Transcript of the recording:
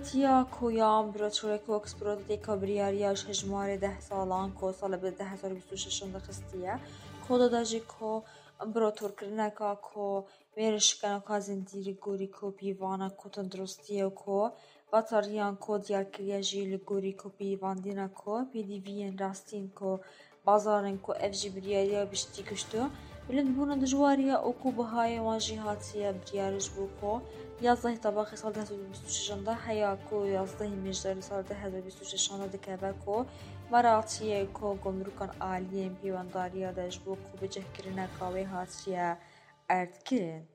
تیا کویام براتورک و اکسپرودی کبریاریاش هجمار 10 سالان کو سال به 2026 دخستیه کود داجی کو براتور کرنکا کو ویرشکن و کازندیری گوری کو بیوانا کو تندرستیه کو باتاریان کو دیار کریا جیل گوری کو بیوان دینا کو بیدیوین راستین کو بازارن کو افجی بریاریا بشتی کشتو بلند بونا دجواريا اوكو بهاي واجهاتيا بريارج بوكو يازده طباخي صال 2026 حياكو يازده مجداري صال 2026 دكاباكو مراتيا كو گمركان عاليين بيوانداريا داجبوكو بجه كرنا كاوي هاتيا ارد كرن